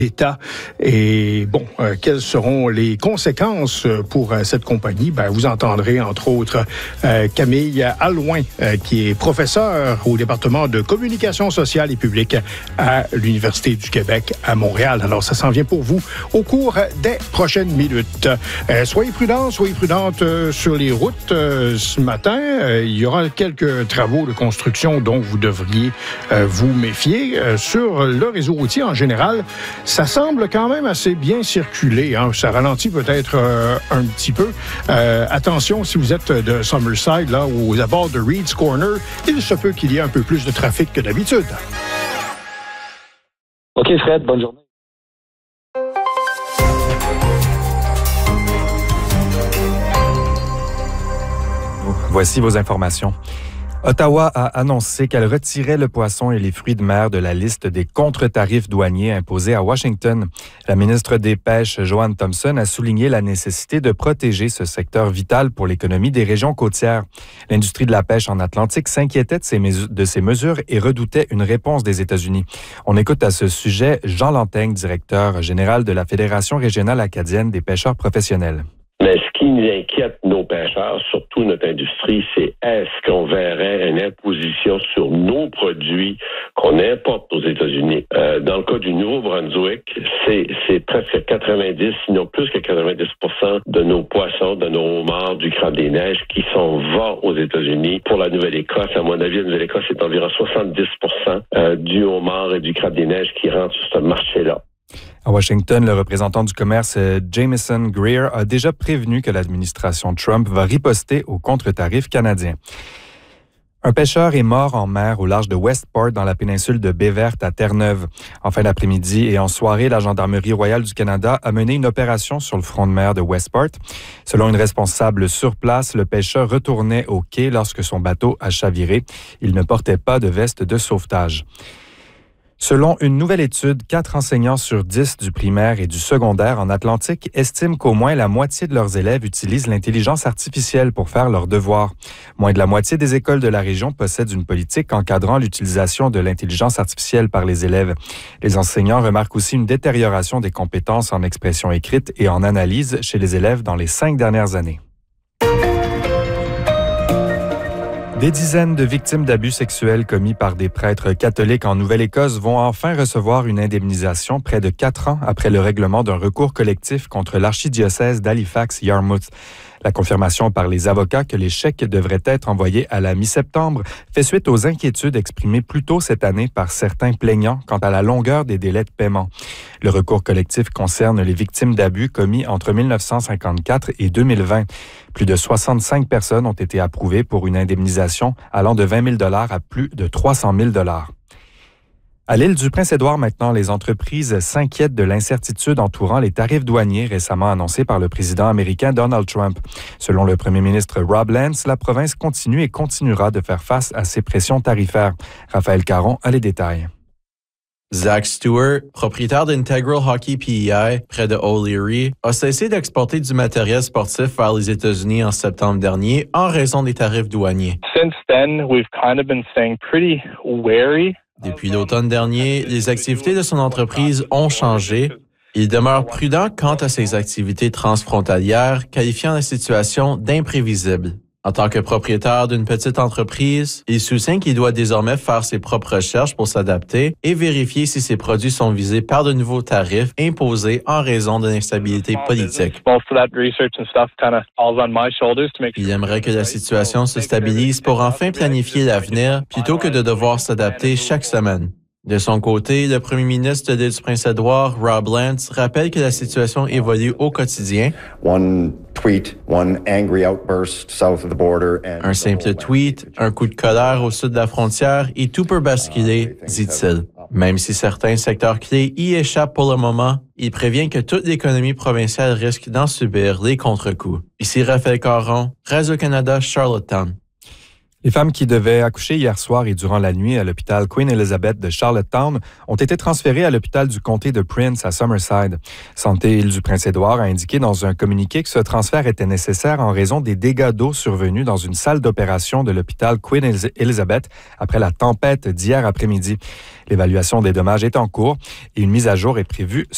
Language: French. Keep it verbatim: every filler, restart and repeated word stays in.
l'État. Et bon, euh, quelles seront les conséquences pour euh, cette compagnie? Ben, vous entendrez entre autres euh, Camille Allouin, euh, qui est professeur au département de communication sociale et publique à l'Université du Québec à Montréal. Alors, ça s'en vient pour vous au cours des prochaines minutes. Euh, soyez prudents, soyez prudentes euh, sur les routes euh, ce matin. Euh, il y aura quelques travaux de construction dont vous devriez euh, vous méfier. Euh, sur le réseau routier en général, ça semble quand même assez bien circuler. Hein. Ça ralentit peut-être euh, un petit peu. Euh, attention, si vous êtes de Summerside, là, aux abords de Reed's Corner, il se peut qu'il y ait un peu plus de trafic que d'habitude. OK, Fred, bonne journée. Voici vos informations. Ottawa a annoncé qu'elle retirait le poisson et les fruits de mer de la liste des contre-tarifs douaniers imposés à Washington. La ministre des Pêches, Joanne Thompson, a souligné la nécessité de protéger ce secteur vital pour l'économie des régions côtières. L'industrie de la pêche en Atlantique s'inquiétait de ces, mes- de ces mesures et redoutait une réponse des États-Unis. On écoute à ce sujet Jean Lantaigne, directeur général de la Fédération régionale acadienne des pêcheurs professionnels. Mais ce qui nous inquiète, nos pêcheurs, surtout notre industrie, c'est est-ce qu'on verrait une imposition sur nos produits qu'on importe aux États-Unis? Euh, dans le cas du Nouveau-Brunswick, c'est, c'est presque quatre-vingt-dix, sinon plus que quatre-vingt-dix pour cent de nos poissons, de nos homards, du crabe des neiges qui s'en va aux États-Unis. Pour la Nouvelle-Écosse, à mon avis, la Nouvelle-Écosse, c'est environ soixante-dix pour cent euh, du homard et du crabe des neiges qui rentrent sur ce marché-là. À Washington, le représentant du commerce Jameson Greer a déjà prévenu que l'administration Trump va riposter aux contre-tarifs canadiens. Un pêcheur est mort en mer au large de Westport dans la péninsule de Baie-Verte à Terre-Neuve. En fin d'après-midi et en soirée, la Gendarmerie royale du Canada a mené une opération sur le front de mer de Westport. Selon une responsable sur place, le pêcheur retournait au quai lorsque son bateau a chaviré. Il ne portait pas de veste de sauvetage. Selon une nouvelle étude, quatre enseignants sur dix du primaire et du secondaire en Atlantique estiment qu'au moins la moitié de leurs élèves utilisent l'intelligence artificielle pour faire leurs devoirs. Moins de la moitié des écoles de la région possèdent une politique encadrant l'utilisation de l'intelligence artificielle par les élèves. Les enseignants remarquent aussi une détérioration des compétences en expression écrite et en analyse chez les élèves dans les cinq dernières années. Des dizaines de victimes d'abus sexuels commis par des prêtres catholiques en Nouvelle-Écosse vont enfin recevoir une indemnisation près de quatre ans après le règlement d'un recours collectif contre l'archidiocèse d'Halifax-Yarmouth. La confirmation par les avocats que les chèques devraient être envoyés à la mi-septembre fait suite aux inquiétudes exprimées plus tôt cette année par certains plaignants quant à la longueur des délais de paiement. Le recours collectif concerne les victimes d'abus commis entre dix-neuf cent cinquante-quatre et deux mille vingt. Plus de soixante-cinq personnes ont été approuvées pour une indemnisation allant de vingt mille dollars à plus de trois cent mille dollars. À l'île du Prince-Édouard maintenant, les entreprises s'inquiètent de l'incertitude entourant les tarifs douaniers récemment annoncés par le président américain Donald Trump. Selon le premier ministre Rob Lance, la province continue et continuera de faire face à ces pressions tarifaires. Raphaël Caron a les détails. Zach Stewart, propriétaire d'Integral Hockey P E I près de O'Leary, a cessé d'exporter du matériel sportif vers les États-Unis en septembre dernier en raison des tarifs douaniers. Since then, we've kind of been staying pretty wary. Depuis l'automne dernier, les activités de son entreprise ont changé. Il demeure prudent quant à ses activités transfrontalières, qualifiant la situation d'imprévisible. En tant que propriétaire d'une petite entreprise, il soutient qu'il doit désormais faire ses propres recherches pour s'adapter et vérifier si ses produits sont visés par de nouveaux tarifs imposés en raison de l'instabilité politique. Il aimerait que la situation se stabilise pour enfin planifier l'avenir plutôt que de devoir s'adapter chaque semaine. De son côté, le premier ministre de l'île du Prince-Édouard, Rob Lance, rappelle que la situation évolue au quotidien. One tweet, one angry outburst south of the border and un simple tweet, un coup de colère au sud de la frontière et tout peut basculer, dit-il. Même si certains secteurs clés y échappent pour le moment, il prévient que toute l'économie provinciale risque d'en subir les contre-coups. Ici Raphaël Caron, Radio-Canada, Charlottetown. Les femmes qui devaient accoucher hier soir et durant la nuit à l'hôpital Queen Elizabeth de Charlottetown ont été transférées à l'hôpital du comté de Prince à Summerside. Santé Île du Prince-Édouard a indiqué dans un communiqué que ce transfert était nécessaire en raison des dégâts d'eau survenus dans une salle d'opération de l'hôpital Queen Elizabeth après la tempête d'hier après-midi. L'évaluation des dommages est en cours et une mise à jour est prévue